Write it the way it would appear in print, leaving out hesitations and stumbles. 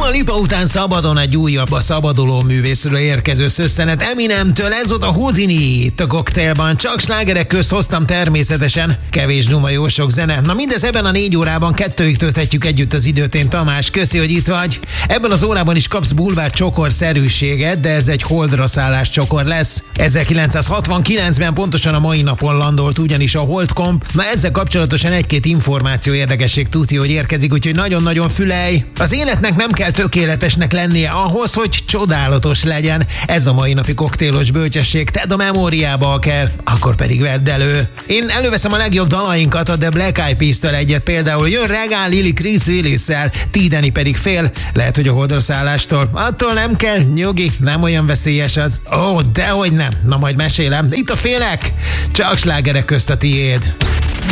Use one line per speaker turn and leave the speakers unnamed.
Dua Lipa után szabadon egy újabb a szabaduló művészről érkező szösszenet Eminemtől, ez ott a Houdini itt a koktélban. Csak slágerek közt hoztam természetesen, kevés duma, jó sok zene. Na mindez ebben a 4 órában, 2-ig tölthetjük együtt az időt. Én Tamás, köszi, hogy itt vagy. Ebben az órában is kapsz bulvár csokorszerűséget, de ez egy holdra szállás csokor lesz. 1969-ben pontosan a mai napon landolt ugyanis a Holdkomp. Na ezzel kapcsolatosan egy-két információ, érdekesség tuti, hogy érkezik, úgyhogy nagyon-nagyon fülelj. Az életnek nem kell tökéletesnek lennie ahhoz, hogy csodálatos legyen. Ez a mai napi koktélos bölcsesség. Tedd a memóriába kell, akkor pedig vedd elő. Én előveszem a legjobb dalainkat, a The Black Eyed Peas-től egyet, például jön Regál Lili Chris Willis-szel, Tideni pedig fél, lehet, hogy a holdra szállástól. Attól nem kell, nyugi, nem olyan veszélyes az. Ó, dehogy nem. Na majd mesélem. Itt a félek, csak slágerek közt a tiéd.